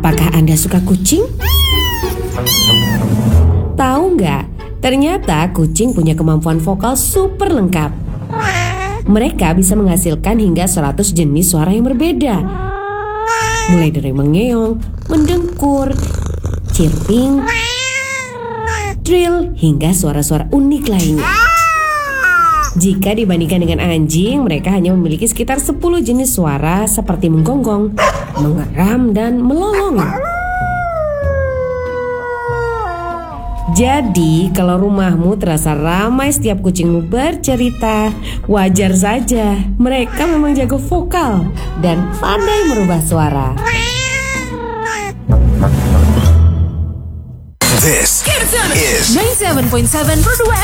Apakah Anda suka kucing? Tahu nggak? Ternyata kucing punya kemampuan vokal super lengkap. Mereka bisa menghasilkan hingga 100 jenis suara yang berbeda. Mulai dari mengeong, mendengkur, chirping, trill, hingga suara-suara unik lainnya. Jika dibandingkan dengan anjing, mereka hanya memiliki sekitar 10 jenis suara seperti menggonggong, mengeram, dan melolong. Jadi, kalau rumahmu terasa ramai setiap kucingmu bercerita, wajar saja. Mereka memang jago vokal dan pandai merubah suara. This is 97.7 Berdua